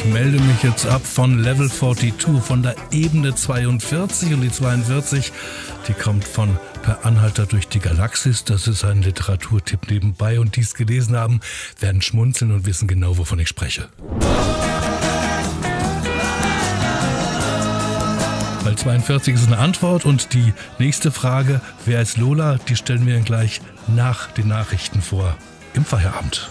melde mich jetzt ab von Level 42, von der Ebene 42. Und die 42, die kommt von Per Anhalter durch die Galaxis. Das ist ein Literaturtipp nebenbei. Und die es gelesen haben, werden schmunzeln und wissen genau, wovon ich spreche. Weil 42 ist eine Antwort und die nächste Frage, wer ist Lola, die stellen wir dann gleich nach den Nachrichten vor, im Feierabend.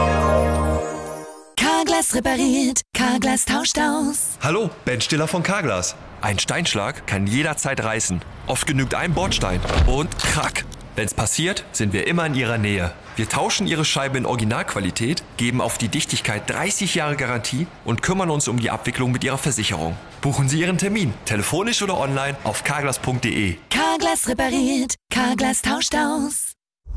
Carglass repariert, Carglass tauscht aus. Hallo, Ben Stiller von Carglass. Ein Steinschlag kann jederzeit reißen. Oft genügt ein Bordstein und krack. Wenn's passiert, sind wir immer in Ihrer Nähe. Wir tauschen Ihre Scheibe in Originalqualität, geben auf die Dichtigkeit 30 Jahre Garantie und kümmern uns um die Abwicklung mit Ihrer Versicherung. Buchen Sie Ihren Termin, telefonisch oder online auf carglass.de. Carglass repariert, Carglass tauscht aus.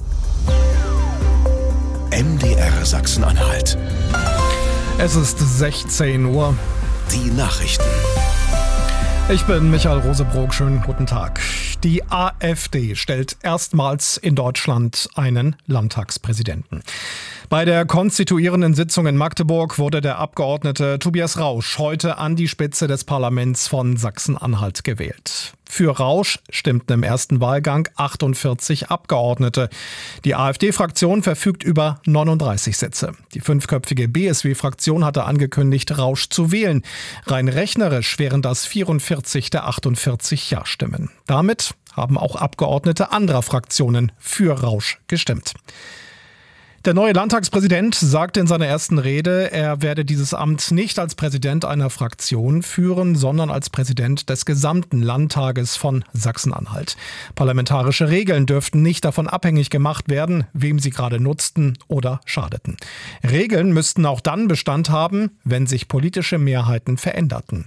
MDR Sachsen-Anhalt. Es ist 16 Uhr. Die Nachrichten. Ich bin Michael Rosebrock, schönen guten Tag. Die AfD stellt erstmals in Deutschland einen Landtagspräsidenten. Bei der konstituierenden Sitzung in Magdeburg wurde der Abgeordnete Tobias Rausch heute an die Spitze des Parlaments von Sachsen-Anhalt gewählt. Für Rausch stimmten im ersten Wahlgang 48 Abgeordnete. Die AfD-Fraktion verfügt über 39 Sitze. Die 5-köpfige BSW-Fraktion hatte angekündigt, Rausch zu wählen. Rein rechnerisch wären das 44 der 48 Ja-Stimmen. Damit haben auch Abgeordnete anderer Fraktionen für Rausch gestimmt. Der neue Landtagspräsident sagte in seiner ersten Rede, er werde dieses Amt nicht als Präsident einer Fraktion führen, sondern als Präsident des gesamten Landtages von Sachsen-Anhalt. Parlamentarische Regeln dürften nicht davon abhängig gemacht werden, wem sie gerade nutzten oder schadeten. Regeln müssten auch dann Bestand haben, wenn sich politische Mehrheiten veränderten.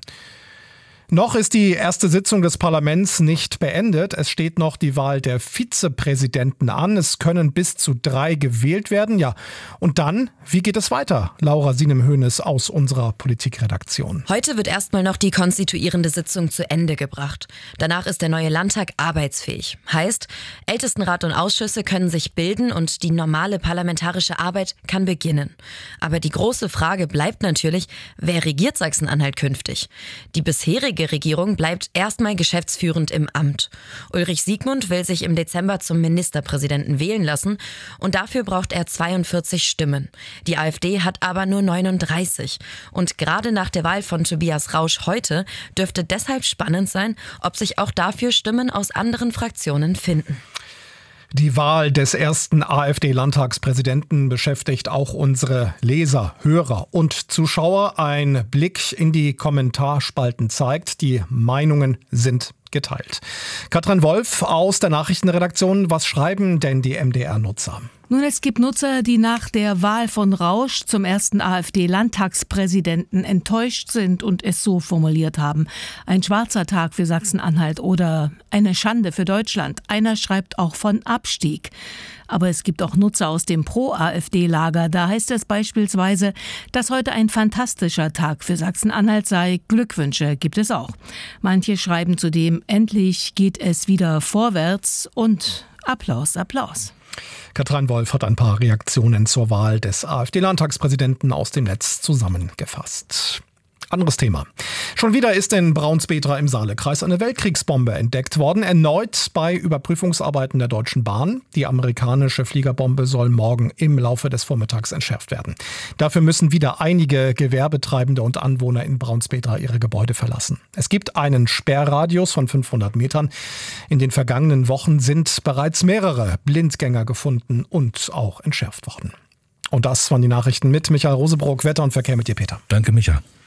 Noch ist die erste Sitzung des Parlaments nicht beendet. Es steht noch die Wahl der Vizepräsidenten an. Es können bis zu 3 gewählt werden. Ja, und dann, wie geht es weiter? Laura Sienem-Hoeneß aus unserer Politikredaktion. Heute wird erstmal noch die konstituierende Sitzung zu Ende gebracht. Danach ist der neue Landtag arbeitsfähig. Heißt, Ältestenrat und Ausschüsse können sich bilden und die normale parlamentarische Arbeit kann beginnen. Aber die große Frage bleibt natürlich, wer regiert Sachsen-Anhalt künftig? Die bisherige Regierung bleibt erstmal geschäftsführend im Amt. Ulrich Siegmund will sich im Dezember zum Ministerpräsidenten wählen lassen und dafür braucht er 42 Stimmen. Die AfD hat aber nur 39. Und gerade nach der Wahl von Tobias Rausch heute dürfte deshalb spannend sein, ob sich auch dafür Stimmen aus anderen Fraktionen finden. Die Wahl des ersten AfD-Landtagspräsidenten beschäftigt auch unsere Leser, Hörer und Zuschauer. Ein Blick in die Kommentarspalten zeigt, die Meinungen sind geteilt. Katrin Wolf aus der Nachrichtenredaktion, was schreiben denn die MDR-Nutzer? Nun, es gibt Nutzer, die nach der Wahl von Rausch zum ersten AfD-Landtagspräsidenten enttäuscht sind und es so formuliert haben. Ein schwarzer Tag für Sachsen-Anhalt oder eine Schande für Deutschland. Einer schreibt auch von Abstieg. Aber es gibt auch Nutzer aus dem Pro-AfD-Lager. Da heißt es beispielsweise, dass heute ein fantastischer Tag für Sachsen-Anhalt sei. Glückwünsche gibt es auch. Manche schreiben zudem, endlich geht es wieder vorwärts und Applaus, Applaus. Katrin Wolf hat ein paar Reaktionen zur Wahl des AfD-Landtagspräsidenten aus dem Netz zusammengefasst. Anderes Thema. Schon wieder ist in Braunspetra im Saalekreis eine Weltkriegsbombe entdeckt worden. Erneut bei Überprüfungsarbeiten der Deutschen Bahn. Die amerikanische Fliegerbombe soll morgen im Laufe des Vormittags entschärft werden. Dafür müssen wieder einige Gewerbetreibende und Anwohner in Braunspetra ihre Gebäude verlassen. Es gibt einen Sperrradius von 500 Metern. In den vergangenen Wochen sind bereits mehrere Blindgänger gefunden und auch entschärft worden. Und das waren die Nachrichten mit Michael Rosebrock, Wetter und Verkehr mit dir, Peter. Danke, Micha.